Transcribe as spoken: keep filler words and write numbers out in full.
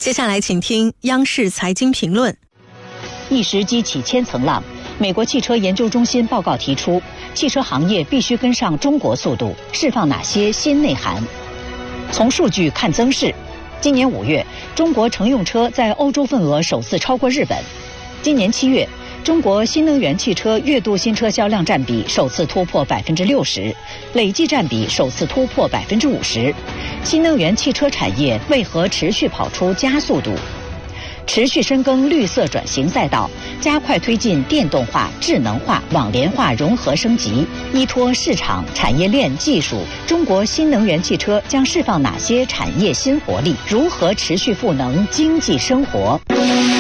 接下来请听央视财经评论。 一时激起千层浪，美国汽车研究中心报告提出，汽车行业必须跟上中国速度，释放哪些新内涵？从数据看增势，今年五月，中国乘用车在欧洲份额首次超过日本。今年七月，中国新能源汽车月度新车销量占比首次突破百分之六十，累计占比首次突破百分之五十。新能源汽车产业为何持续跑出加速度？持续深耕绿色转型赛道，加快推进电动化、智能化、网联化融合升级。依托市场、产业链、技术，中国新能源汽车将释放哪些产业新活力？如何持续赋能经济生活？